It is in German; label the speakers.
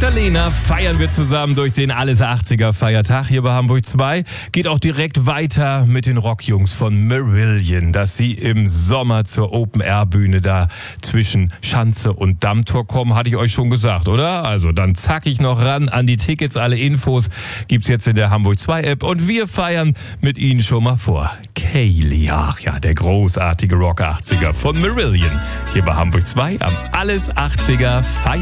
Speaker 1: Magdalena feiern wir zusammen durch den Alles 80er Feiertag hier bei Hamburg 2. Geht auch direkt weiter mit den Rockjungs von Marillion, dass sie im Sommer zur Open-Air-Bühne da zwischen Schanze und Dammtor kommen, hatte ich euch schon gesagt, oder? Also dann zack ich noch ran an die Tickets. Alle Infos gibt's jetzt in der Hamburg 2 App und wir feiern mit Ihnen schon mal vor. Kaylee, ach ja, der großartige Rock 80er von Marillion hier bei Hamburg 2 am Alles 80er Feiertag.